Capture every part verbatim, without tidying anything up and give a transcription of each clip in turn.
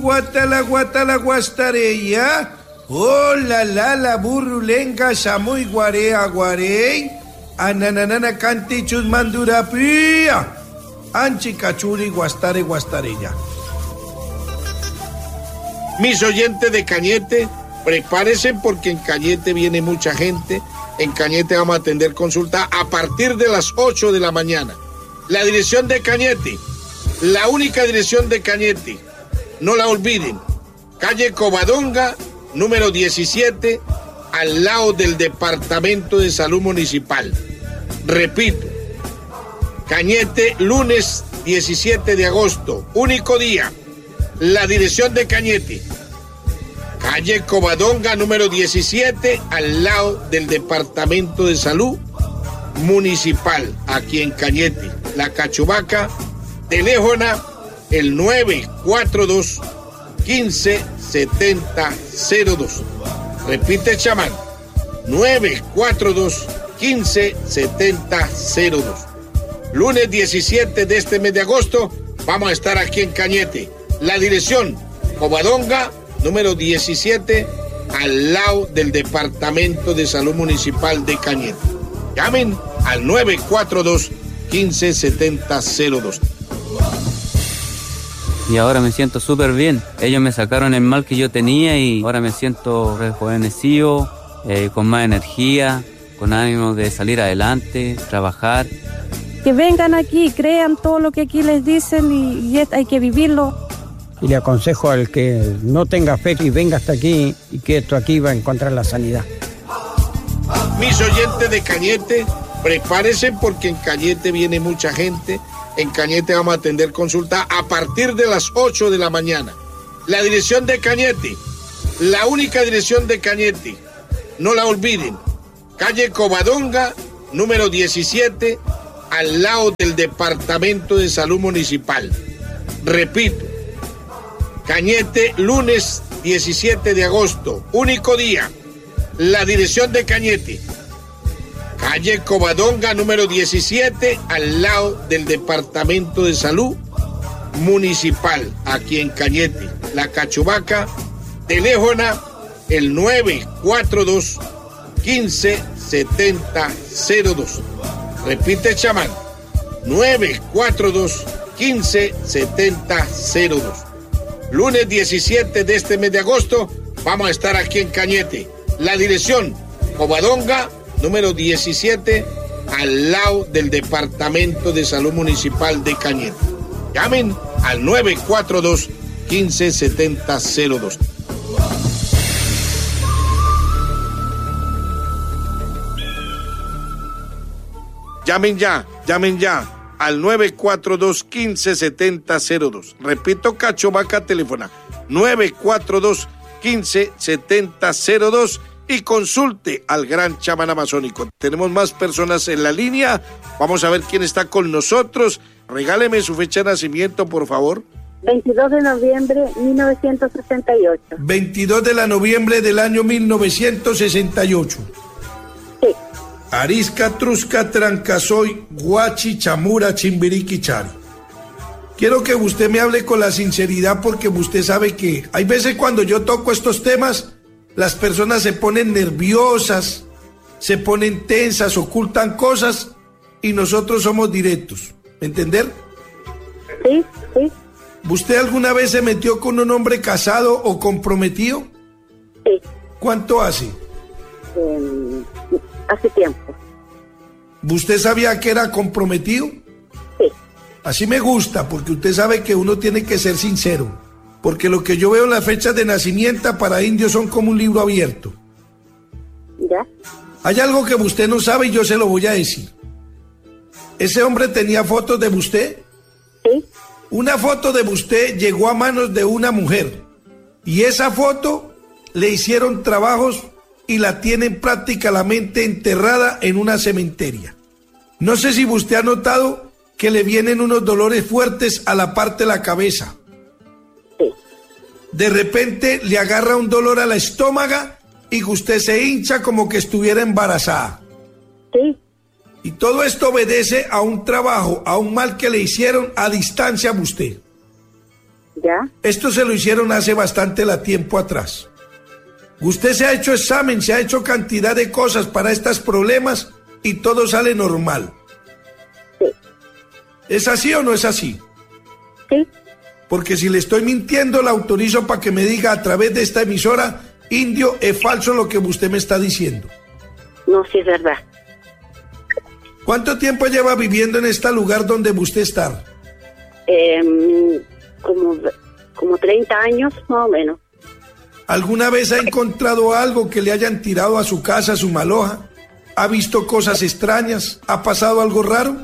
Guatala, guatala, guastareya. Oh, la, la, la, burrulenga, samuy, guarea, guarey. Ananana, canti, chusmandura, pía. Anchi, cachuri, guastare, guastareya. Mis oyentes de Cañete, prepárense porque en Cañete viene mucha gente. En Cañete vamos a atender consulta a partir de las ocho de la mañana. La dirección de Cañete, la única dirección de Cañete, no la olviden. Calle Covadonga, número diecisiete, al lado del Departamento de Salud Municipal. Repito, Cañete, lunes diecisiete de agosto, único día. La dirección de Cañete, calle Covadonga, número diecisiete, al lado del Departamento de Salud Municipal, aquí en Cañete. La Cachubaca, teléfono el nueve cuatro dos, quince, setenta, cero dos. Repite, chamán, nueve cuatro dos, quince, setenta, cero dos. Lunes diecisiete de este mes de agosto, vamos a estar aquí en Cañete. La dirección, Covadonga, número diecisiete, al lado del Departamento de Salud Municipal de Cañete. Llamen al nueve cuatro dos, quince, setenta, cero dos. Y ahora me siento súper bien. Ellos me sacaron el mal que yo tenía y ahora me siento rejuvenecido, eh, con más energía, con ánimo de salir adelante, trabajar. Que vengan aquí, crean todo lo que aquí les dicen y, y hay que vivirlo. Y le aconsejo al que no tenga fe y venga hasta aquí y que esto aquí va a encontrar la sanidad. Mis oyentes de Cañete, prepárense porque en Cañete viene mucha gente. En Cañete vamos a atender consulta a partir de las ocho de la mañana. La dirección de Cañete, la única dirección de Cañete, no la olviden. Calle Covadonga, número diecisiete, al lado del Departamento de Salud Municipal. Repito, Cañete, lunes diecisiete de agosto, único día. La dirección de Cañete, calle Covadonga, número diecisiete, al lado del Departamento de Salud Municipal, aquí en Cañete. La Cachubaca, teléfono el nueve cuatro dos, quince, setenta, cero dos. Repite, chamán, nueve cuatro dos, quince, setenta, cero dos. Lunes diecisiete de este mes de agosto, vamos a estar aquí en Cañete. La dirección, Covadonga, número diecisiete, al lado del Departamento de Salud Municipal de Cañete. Llamen al nueve cuatro dos, quince, setenta, cero dos. Llamen ya, llamen ya al nueve cuatro dos, quince, setenta, cero dos. Repito, Cachovaca, teléfono nueve cuatro dos, quince, setenta, cero dos y consulte al gran chamán amazónico. Tenemos más personas en la línea. Vamos a ver quién está con nosotros. Regáleme su fecha de nacimiento, por favor. veintidós de noviembre de mil novecientos sesenta y ocho. veintidós de noviembre del año mil novecientos sesenta y ocho. Sí. Arisca, Trusca, Trancasoy, Guachi, Chamura, Chimbiriqui, Chari. Quiero que usted me hable con la sinceridad porque usted sabe que hay veces cuando yo toco estos temas, las personas se ponen nerviosas, se ponen tensas, ocultan cosas y nosotros somos directos. ¿Me entender? Sí, sí. ¿Usted alguna vez se metió con un hombre casado o comprometido? Sí. ¿Cuánto hace? Eh, hace tiempo. ¿Usted sabía que era comprometido? Sí. Así me gusta, porque usted sabe que uno tiene que ser sincero. Porque lo que yo veo en las fechas de nacimiento para indios son como un libro abierto. ¿Ya? Hay algo que usted no sabe y yo se lo voy a decir. ¿Ese hombre tenía fotos de usted? Sí. Una foto de usted llegó a manos de una mujer. Y esa foto le hicieron trabajos y la tienen prácticamente enterrada en una cementeria. No sé si usted ha notado que le vienen unos dolores fuertes a la parte de la cabeza. Sí. De repente le agarra un dolor a la estómago y usted se hincha como que estuviera embarazada. Sí. Y todo esto obedece a un trabajo, a un mal que le hicieron a distancia a usted. ¿Ya? Esto se lo hicieron hace bastante la tiempo atrás. Usted se ha hecho examen, se ha hecho cantidad de cosas para estos problemas y todo sale normal. Sí. ¿Es así o no es así? Sí. Porque si le estoy mintiendo, la autorizo para que me diga a través de esta emisora, Indio, es falso lo que usted me está diciendo. No, sí es verdad. ¿Cuánto tiempo lleva viviendo en este lugar donde usted está? Eh, como, como treinta años, más o menos. ¿Alguna vez ha encontrado algo que le hayan tirado a su casa, a su maloja? ¿Ha visto cosas extrañas? ¿Ha pasado algo raro?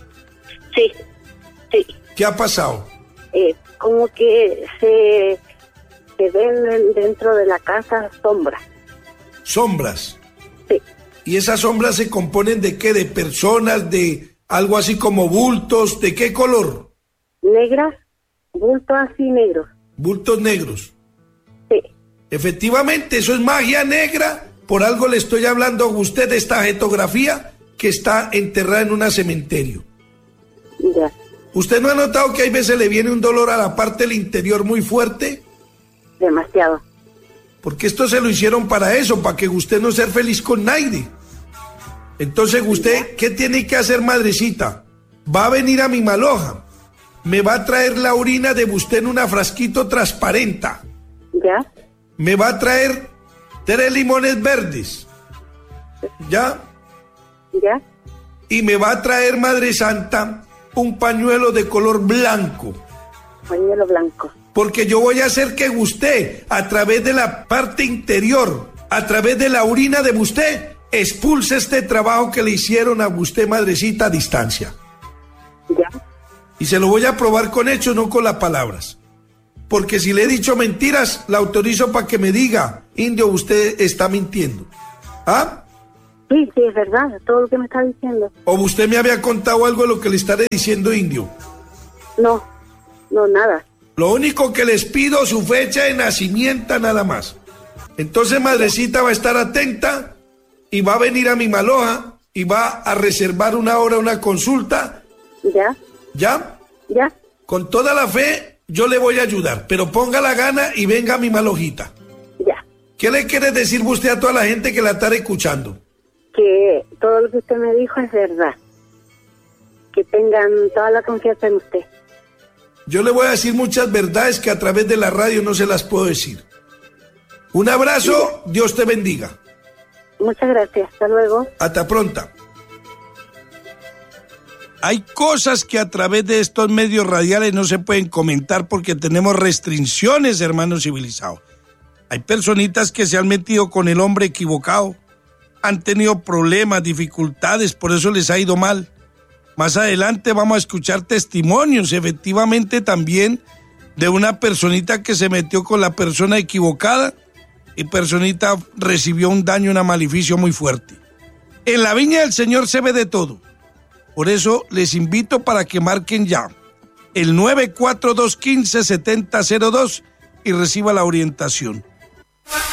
Sí, sí. ¿Qué ha pasado? Eh, como que se, se ven dentro de la casa sombras. ¿Sombras? Sí. ¿Y esas sombras se componen de qué? ¿De personas? ¿De algo así como bultos? ¿De qué color? Negras, bultos así negros. Bultos negros. Sí. Efectivamente, eso es magia negra. Por algo le estoy hablando a usted de esta jetografía que está enterrada en un cementerio. Ya. ¿Usted no ha notado que hay veces le viene un dolor a la parte del interior muy fuerte? Demasiado. Porque esto se lo hicieron para eso, para que usted no sea feliz con nadie. Entonces, ¿usted qué tiene que hacer, madrecita? Va a venir a mi maloja. Me va a traer la orina de usted en una frasquito transparente. ¿Ya? Me va a traer tres limones verdes. ¿Ya? ¿Ya? Y me va a traer, Madre Santa, un pañuelo de color blanco. Pañuelo blanco. Porque yo voy a hacer que usted, a través de la parte interior, a través de la orina de usted, expulse este trabajo que le hicieron a usted, madrecita, a distancia. ¿Ya? Y se lo voy a probar con hechos, no con las palabras. Porque si le he dicho mentiras, la autorizo para que me diga, Indio, usted está mintiendo. ¿Ah? Sí, sí, es verdad, todo lo que me está diciendo. ¿O usted me había contado algo de lo que le estaré diciendo, Indio? No, no, nada. Lo único que les pido, su fecha de nacimiento, nada más. Entonces, madrecita va a estar atenta y va a venir a mi maloja y va a reservar una hora, una consulta. ¿Ya? ¿Ya? ¿Ya? Con toda la fe, yo le voy a ayudar, pero ponga la gana y venga a mi malojita. Ya. ¿Qué le quiere decir usted a toda la gente que la está escuchando? Que todo lo que usted me dijo es verdad. Que tengan toda la confianza en usted. Yo le voy a decir muchas verdades que a través de la radio no se las puedo decir. Un abrazo, Dios te bendiga. Muchas gracias, hasta luego. Hasta pronto. Hay cosas que a través de estos medios radiales no se pueden comentar porque tenemos restricciones, hermanos civilizados. Hay personitas que se han metido con el hombre equivocado, han tenido problemas, dificultades, por eso les ha ido mal. Más adelante vamos a escuchar testimonios, efectivamente también, de una personita que se metió con la persona equivocada y personita recibió un daño, un maleficio muy fuerte. En la viña del Señor se ve de todo. Por eso les invito para que marquen ya el nueve cuatro dos uno cinco, siete cero cero dos y reciba la orientación.